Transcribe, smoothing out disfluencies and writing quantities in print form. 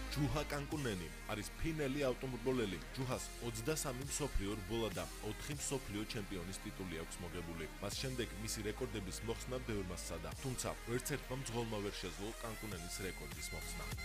ჯუჰა კანკუნენი არის ფინელი ავტომობილელი. ჯუჰას 23 მსოფლიო რბოლა და 4 მსოფლიო ჩემპიონის ტიტული აქვს მოგებული. მას შემდეგ მისი რეკორდების მოხსნა ბევრმა სცადა, თუმცა ერთ-ერთმა მძღოლმა ვერ შეძლო კანკუნენის რეკორდის მოხსნა.